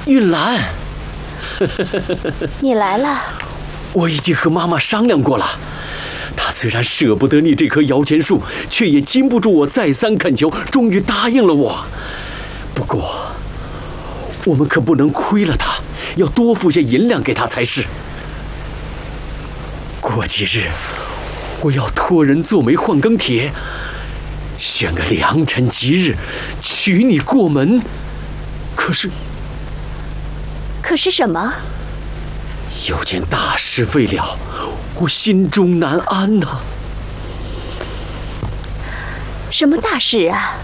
玉兰， 你来了。 我已经和妈妈商量过了。她虽然舍不得你这棵摇钱树，却也禁不住我再三恳求，终于答应了我。不过，我们可不能亏了她，要多付些银两给她才是。过几日，我要托人做媒换更帖，选个良辰吉日，娶你过门。可是什么？ 有件大事未了，我心中难安呐。 什么大事啊？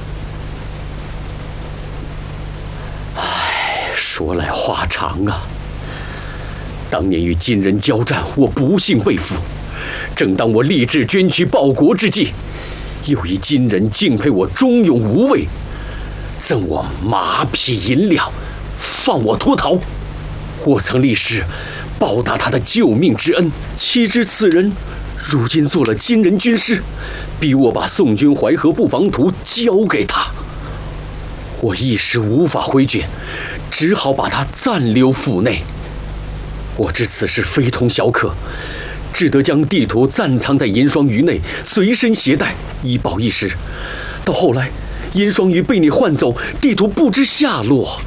说来话长啊。当年与金人交战，我不幸被俘。正当我立志捐躯报国之际，有一金人敬佩我忠勇无畏，赠我马匹银两，放我脱逃。我曾立誓报答他的救命之恩，岂知此人如今做了金人军师，逼我把宋军淮河布防图交给他。我一时无法回绝，只好把他暂留府内。我知此事非同小可，只得将地图暂藏在银双鱼内，随身携带，以保一时。到后来，银双鱼被你换走，地图不知下落。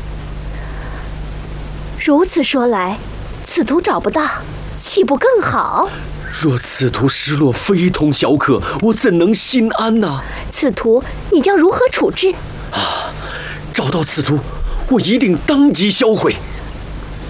如此说来，此图找不到，岂不更好？ 若此图失落，非同小可，我怎能心安呢？ 此图你将如何处置？ 找到此图，我一定当即销毁。